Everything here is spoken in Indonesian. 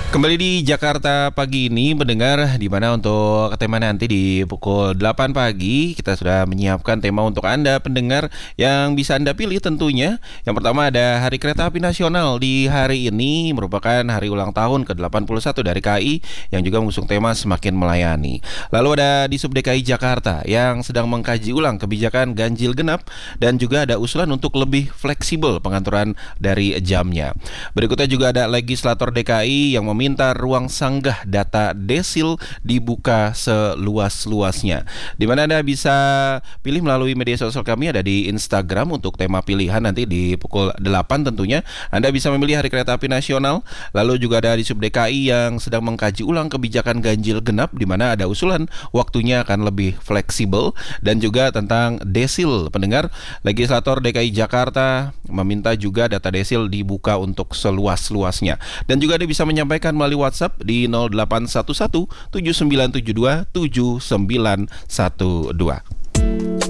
Kembali di Jakarta pagi ini mendengar di mana untuk tema nanti di pukul 8 pagi kita sudah menyiapkan tema untuk Anda pendengar yang bisa Anda pilih tentunya. Yang pertama ada Hari Kereta Api Nasional. Di hari ini merupakan hari ulang tahun ke-81 dari KAI yang juga mengusung tema Semakin Melayani. Lalu ada di Sub DKI Jakarta yang sedang mengkaji ulang kebijakan ganjil genap dan juga ada usulan untuk lebih fleksibel pengaturan dari jamnya. Berikutnya juga ada legislator DKI yang meminta ruang sanggah data desil dibuka seluas-luasnya. Di mana Anda bisa pilih melalui media sosial kami, ada di Instagram untuk tema pilihan nanti di pukul 8 tentunya. Anda bisa memilih Hari Kereta Api Nasional. Lalu juga ada di Sub DKI yang sedang mengkaji ulang kebijakan ganjil genap, di mana ada usulan waktunya akan lebih fleksibel, dan juga tentang desil. Pendengar, legislator DKI Jakarta meminta juga data desil dibuka untuk seluas-luasnya. Dan juga Anda bisa menyampaikan melalui WhatsApp di 0811 7972 7912.